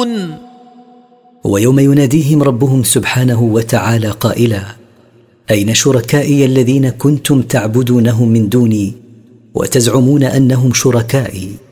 تعبدون. ويوم يناديهم ربهم سبحانه وتعالى قائلا: أين شركائي الذين كنتم تعبدونهم من دوني وتزعمون أنهم شركائي؟